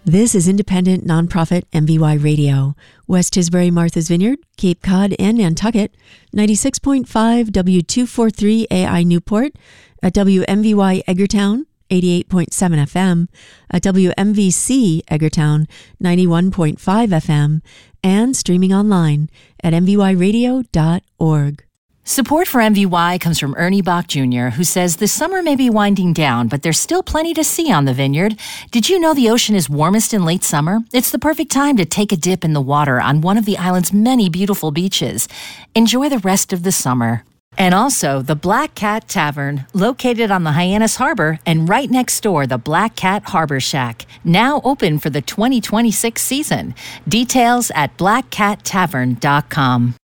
This is independent nonprofit MVY Radio. West Tisbury, Martha's Vineyard, Cape Cod, and Nantucket, 96.5 W243 AI Newport, at WMVY Edgartown, 88.7 FM, at WMVC Edgartown, 91.5 FM, and streaming online at mvyradio.org. Support for MVY comes from Ernie Bach Jr., who says the summer may be winding down, but there's still plenty to see on the vineyard. Did you know the ocean is warmest in late summer? It's the perfect time to take a dip in the water on one of the island's many beautiful beaches. Enjoy the rest of the summer. And also, the Black Cat Tavern, located on the Hyannis Harbor and right next door, the Black Cat Harbor Shack, now open for the 2026 season. Details at blackcattavern.com.